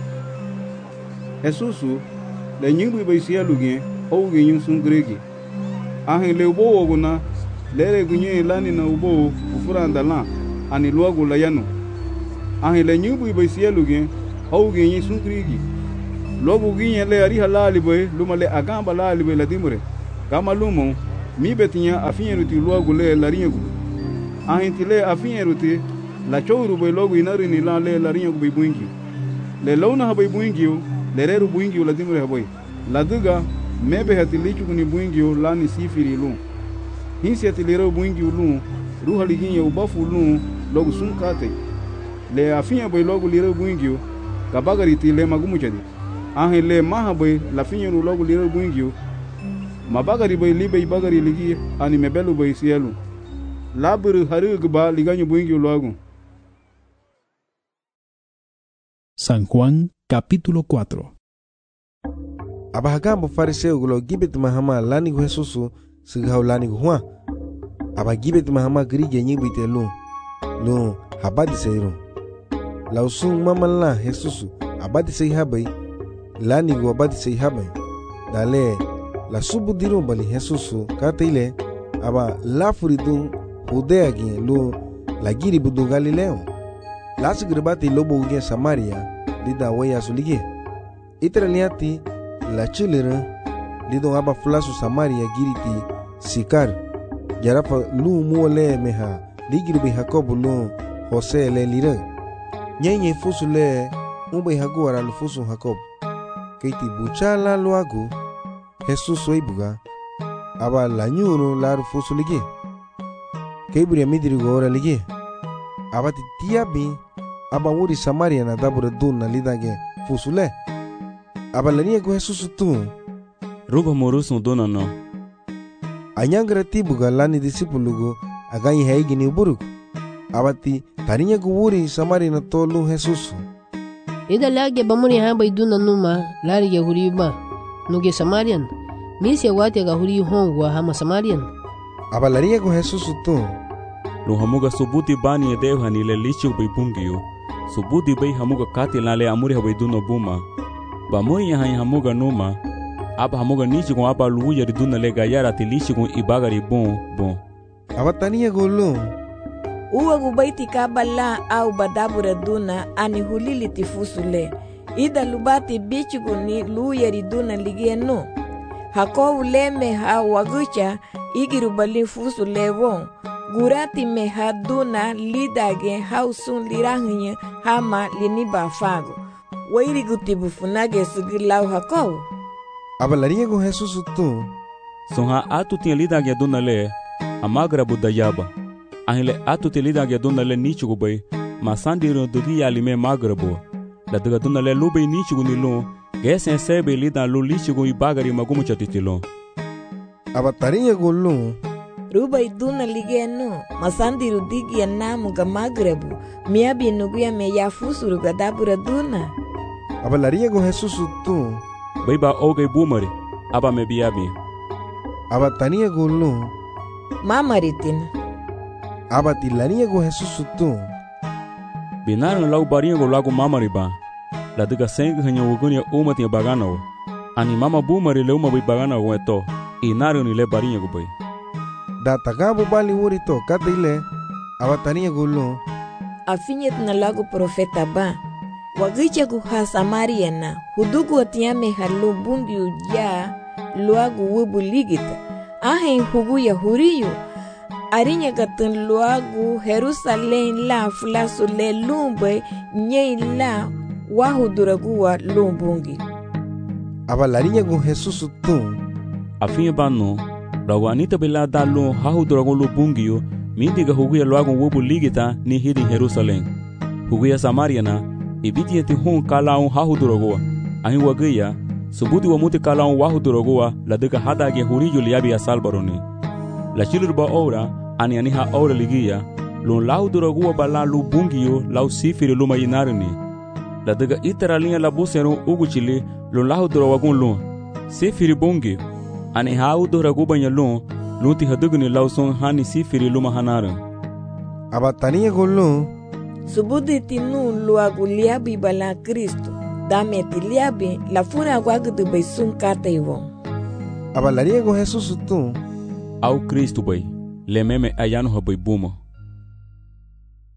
Jesusu le nyimbu be sia lugien o ginyun sun gregi ahin le ubo oguna lere gunye lani na ubo ufuranda la ani luagu la yanu ahin le nyubu bai sielu gen hau gen yi sun krigi lobu ginya le ari halali bai luma le agamba lali bai la dimure kama lumo mi betinya afinye ruti logu le laringu ahin tile afinye ruti la chouru bai logu inari ni la le laringu bai buingi le launa ha bai buingi le reru buingi la dimure ha bai la duga mebe hatilichu kuni buingi la ni sifiri lu hinsi hatiliro buingi lu ruha liginya ubafu lu logu sun kate le afinye bai logu liro buingi kabagari tile magumu jadi ahin le maha bai la finye ru logu liro buingi mabagari bai libe bagari ligi ani mebelu bai sielu laburu haru gba liganyo buingi logu. San Juan capítulo 4. Abahagambo fariseu gulo gibet mahama lani gu Jesusu sigau lani gu Juan. Aba gibet mahama grige nyibite lu habadi seiru. Lausung mamala Jesusu abadi sei habai lani gu abadi sei habai. Dale la subu diru bali Jesusu kataile aba lafuridu Judea gi lu lagiri budu Galileo. Lasi gribati lobo uge Samaria lida waya sulige. Itra liati la chilera lido aba flasu Samaria giriti Sikar. Jarafa lu muole meha ligiri bi Jacob lu Jose le lira. Nyenye fusu le umbe haguara lu fusu Jacob. Keiti buchala luagu Jesus oibuga aba la nyuru la fusu lige. Keiburi midiri gora lige. Abati tiabi aba wuri Samaria na dabura duna lidage fusule. Aba lania go Jesus tu. Ruba morusu dona no. Anyangra tibuga lani disipulugo aganyi haigi ni buruk. Abati tarinya go wuri Samaria na tolu Jesus. Ida lage bamuni hamba iduna numa lari ge huriba. Nuge Samarian. Misi wati ga huri hongwa hama Samarian. Aba lania go Jesus tu. Lo hamuga subuti bani edeu hanile lichu bai bungiyo. Subuti bai hamuga kati lale amuri habai duna buma. Bamuri ya hamuga numa. Aba hamuga nichi kon aba luya di duna lega yara ti lichi kon ibagari bon. Aba tania gulu. Uwa gubaiti kabala au badabura duna ani hulili tifusule. Ida lubati bichugu ni luya di duna ligieno. Hako uleme ha wagucha igirubali fusule won. Gurati me haduna lidage hausun lirangnya hama liniba fago. Wairi gutibu funage sugilau hakau. Abalaria go Jesus tu. Sonha atu tinha lidage duna le amagra budayaba. Ahile atu te lidage duna le nichugo bai masandiro dugi alime magrabo. La daga duna le lube nichugo nilo gesen sebe lidan lu lichugo ibagari magumu chatitilo. Abataria go lu. Ruba iduna ligeno masandiru digi namu ga magrebu miabi nuguya me ya fusuru ga dabura duna. Abalaria go Jesus tu. Baiba oge bumari aba me biabi. Aba tania go lu. Mamaritin. Aba tilania go Jesus tu. Binaran lau barinha go lago mamari ba. La diga senga hanya wogunia uma tinha bagana. Ani mama bumari le uma bai bagana go eto. Inaru ni le barinha go bai. Da tagabu bali wurito kataile abatania gulu afinyet na lagu profeta ba wagicha guha Samariana hudugu atiame halu bungi uja luagu wubu ligita ahen hugu ya huriyo arinya katun luagu Jerusalem la fulasu le lumbe nye la wahuduraguwa lumbungi abalarinya gu Jesus tu afinye bano Rawanita bila dalu hahu duragon lu bungiyo mindiga huguya luagon wubu ligita ni hidi Jerusalem. Huguya Samariana ibiti yeti hun kalaun hahu duragoa. Ahi wagaya subuti wa muti kalaun wahu duragoa la diga hadage huriyo liabi asalbaroni. La chilurba ora ani aniha ora ligiya lun lahu duragoa bala lu bungiyo lau sifiri luma yinarini. La diga iteralinha la busero uguchili lun lahu durawagun lun sifiri bungi. Ani hau dohragu banyalun luti hadugni lauson hani sifiri luma hanara. Abatania gulu. Subudi tinu luagu liabi bala Kristo. Dame ti liabi la funa wagudu bai sun kata iwo. Abalaria go Jesus tu. Au Kristo bai le meme ayano ha bai buma.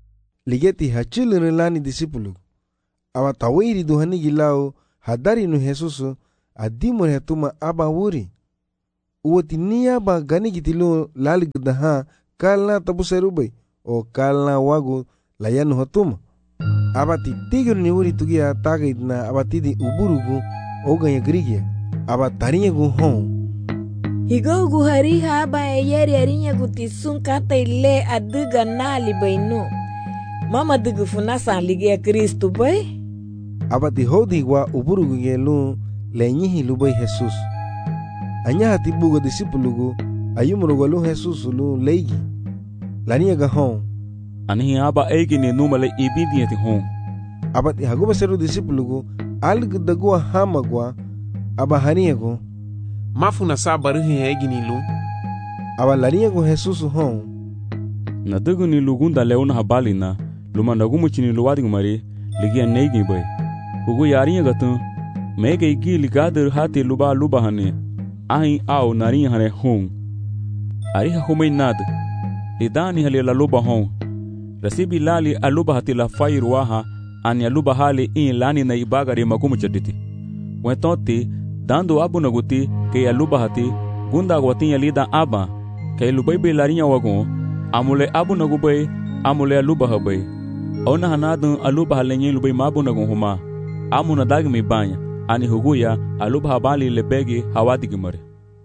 ligeti hachilinu lani disipulu. Awa tawiri duhani gilao hadari nu Jesusu adimur hetuma aba wuri. Uwati niya ba gani gitilu lali gdaha kalna tabu serubay o kalna wagu layanu hatuma. Abati tigir ni wuri tugia tagay na abatidi uburugu o ganya grigia. Abatarinya gu hon. Higo gu hari haba eyeri arinya gu tisun kata ile aduga nali baynu. Mama dugu funasa ligia Kristu bay. Abati hodi wa uburugu ngelu lenyihi lubay Jesus. Anya hati bugo disipulugu ayumurugu lu Jesus lu leigi. Lania ga hon. Anihi aba egi ni numale ibidiyeti hon. Abati haguba seru disipulugu algu dagua hamagwa aba haniagu. Mafuna sabarihi egi ni lu. Aba laniagu Jesus hon. Na dugu ni lugunda leona habali na lumandagumu chini luwadigu mari ligia neigi bay. Hugu yarinya gatun mege igi ligadir hati luba hane ahin au narinya hane hon. Ariha humay nad lidani hali la luba hon. Rasibi lali aluba hati la fayir waha ani aluba hali in lani na ibagari magumu chaditi. Wentonti dando abu naguti ke aluba hati gunda gwatin yalida aba ke lubay be larinya wagon amule abu nagubay amule aluba habay. Ona hanadun aluba halenye lubay mabu nagun huma amuna dagmi banya ani huguya aluba habali lebegi hawadi mare.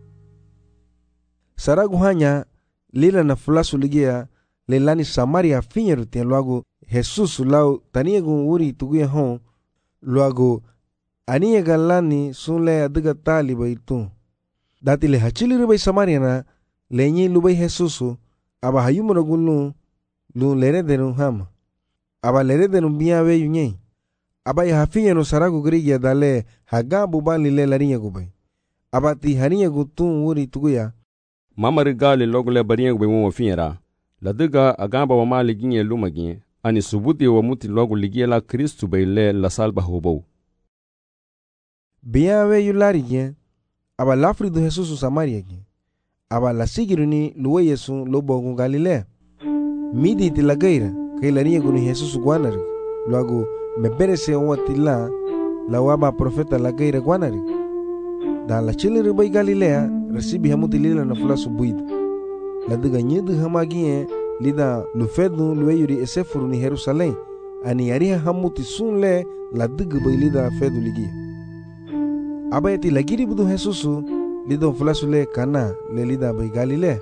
Saragu hanya lila na fulasu ligia lelani Samaria finyeru tien luago Jesus lau taniegu uri tuguya hon luago aniega lani sunle adiga tali baitu. Dati le hachili rubay Samaria na lenyi lubay Jesusu aba hayumura gulu lu lere denu hama. Aba lere denu biya we yunye. Aba ya hafinyenu saragu grigia dale hagabu bali le larinya gubay. Aba ti harinya gutun uri tuguya. Mama rigali logo le barinya gubay mo finyera. Ladiga agamba wa mali ginye lumagin ani subuti wa muti logo ligia la Kristu bay le la salba hobo. Biya we yulari gen. Aba lafri du Jesusu Samaria gen. Aba la sigiruni luwe Yesu lobo Galilea. Midi ti la gaira kay larinya guni Jesusu guanari. Luago meberese watila la waba profeta la gaira guanari. Da la chile bay Galilea recibi hamuti lila na fulasu buida. La diga nyedu hamagie lida lufedu lueyuri esefuru ni Jerusalem ani ariha hamuti sunle la diga bay lida fedu ligia. Abayati lagiri budu Jesusu lido fulasu le kana le lida bay Galilea.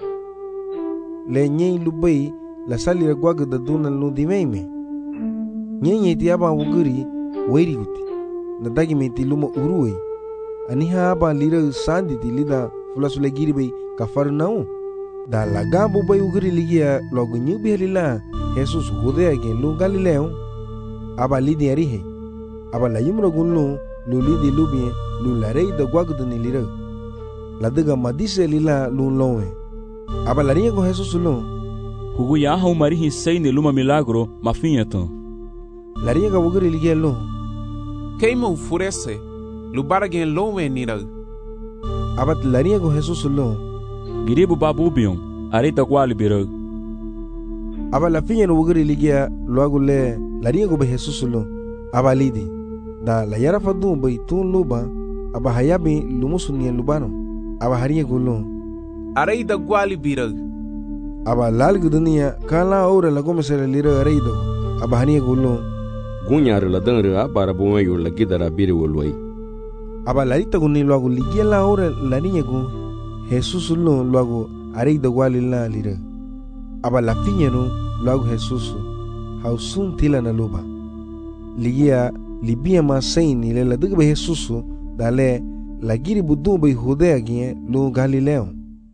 Le nyei lubay la salira guaga da duna lundimeime. Nyei ti aba wuguri wairi guti. Na dagi meti luma uruwe. Aniha aba lira sanditi lida fulasu le giri bay Kafarnaum. Da la gambo bay uguri ligia logo nyubi halila Jesus hudea gen lu Galileo. Aba lidi arihe. Aba la yumra gunlu lu lidi lubie lu la rei da guagudu ni lira. La diga madise lila lu lowe. Aba la rinha con Jesus lu. Hugu ya hau marihi sei ni luma milagro mafinyeton. La rinha ga uguri ligia lu. Keima ufurese lu baragen lowe nira. Aba la rinha con Jesus lu. Giribu babu bion arita kwali biro. Aba la finya no uguri ligia luago le la rinha go be Jesus lu. Aba lidi. Da la yara fadu bay tun luba aba hayabi lumusu ni lubano. Aba hariya gulu. Arayda gwali biro. Aba lalgu dunia kala ora la gome sere lira arayda. Aba hariya gulu. Gunyar la dangra bara bumeyo la gidara biri wolway. Aba larita guni luago ligia la ora la rinha gu Jesus lu luago arayda gwali la lira. Aba la finya no luago Jesus hausun tila na luba. Ligia libia ma saini le la diga Jesusu dale la giri budu bay Judea gien lu Galileo.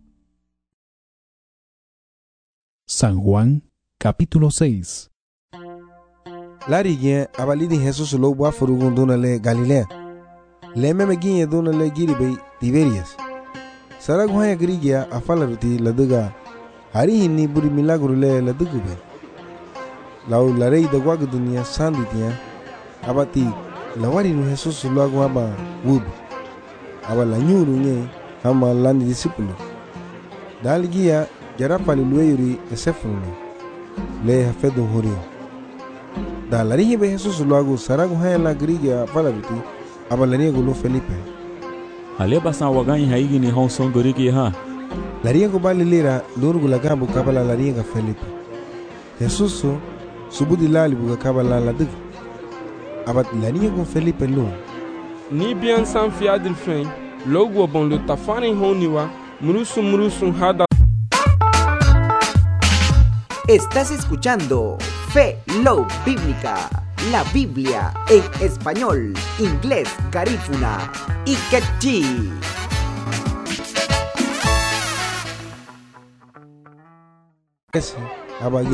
San Juan capítulo 6. Lari gien abalidi Jesusu lo bua furugun duna le Galilea. Le meme gien duna le giri bay Tiberias. Saragu haya grigia afala ruti la diga hari hinni buri milagro le la diga bay. Lau la rei da guaga dunia sanditia abati la wari no Jesus luago aba wub aba la nyuru nye hama lani disipulu daligia jarapa li lueyuri esefunu le hafedu hurio Da larihi be Jesus luagu sarangu haya la grigia falaruti abalania gulu Felipe. Ale basan wagan haigi ni hon son gorigi ha. Laria go bali lira lurgu lagambu kabala laria ga Felipe. Jesus subudi lali buga kabala la dig. Abat laria go Felipe lu. Ni bien san fiadil fen, logo bon le tafani honiwa, murusu hada. Estás escuchando Fe Love Bíblica, la Biblia en español, inglés, garífuna y quechí. Ese,